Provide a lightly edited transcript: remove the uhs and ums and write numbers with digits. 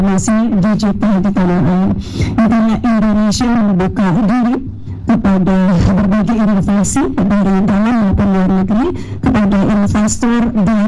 masih digital di tanah air. Intinya Indonesia membuka diri kepada berbagai inovasi dari dalam maupun luar negeri, kepada investor dan